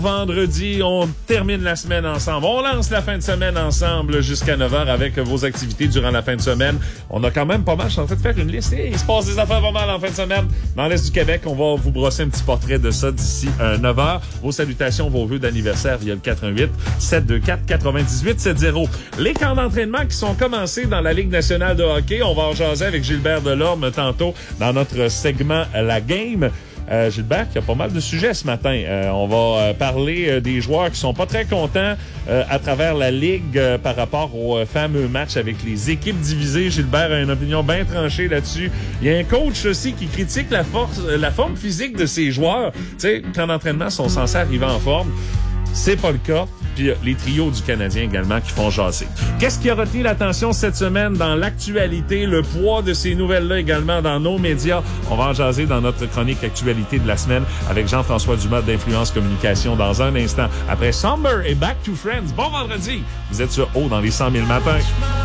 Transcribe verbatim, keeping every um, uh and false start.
Vendredi, on termine la semaine ensemble. On lance la fin de semaine ensemble jusqu'à neuf heures avec vos activités durant la fin de semaine. On a quand même pas mal, je suis en train de faire une liste. Hey, il se passe des affaires pas mal en fin de semaine. Dans l'Est du Québec, on va vous brosser un petit portrait de ça d'ici euh, neuf heures. Vos salutations, vos vœux d'anniversaire via le quatre un huit, sept deux quatre, quatre-vingt-dix-huit soixante. Les camps d'entraînement qui sont commencés dans la Ligue nationale de hockey. On va en jaser avec Gilbert Delorme tantôt dans notre segment La Game. Euh, Gilbert, il y a pas mal de sujets ce matin. Euh, on va euh, parler euh, des joueurs qui sont pas très contents euh, à travers la Ligue euh, par rapport au euh, fameux match avec les équipes divisées. Gilbert a une opinion bien tranchée là-dessus. Il y a un coach aussi qui critique la force, euh, la forme physique de ses joueurs. Tu sais, quand l'entraînement sont censés arriver en forme, c'est pas le cas. Puis les trios du Canadien également qui font jaser. Qu'est-ce qui a retenu l'attention cette semaine dans l'actualité? Le poids de ces nouvelles-là également dans nos médias. On va en jaser dans notre chronique actualité de la semaine avec Jean-François Dumas d'Influence Communication dans un instant. Après Summer et Back to Friends. Bon vendredi! Vous êtes sur Haut dans les cent mille matins.